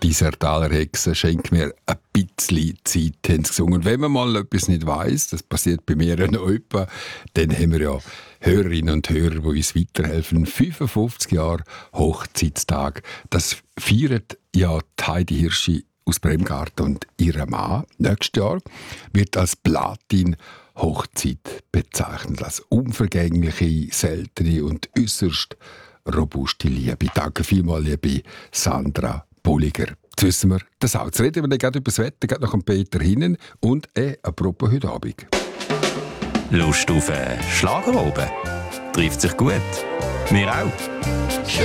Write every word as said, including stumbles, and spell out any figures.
«Die Sertaler Hexe, schenk mir ein bisschen Zeit», haben sie gesungen. Und wenn man mal etwas nicht weiss, das passiert bei mir ja noch öppe, dann haben wir ja Hörerinnen und Hörer, die uns weiterhelfen. fünfundfünfzig Jahre Hochzeitstag. Das feiert ja die Heidi Hirschi aus Bremgarten und ihre Mann. Nächstes Jahr wird als Platin-Hochzeit bezeichnet. Als unvergängliche, seltene und äußerst robuste Liebe. Danke vielmals, liebe Sandra Bolliger. Jetzt wissen wir das auch. Jetzt reden wir dann gerade über das Wetter, gerade nach dem Peter Hinnen. Und äh, apropos heute Abend. Lust auf einen Schlager oben? Trifft sich gut. Wir auch.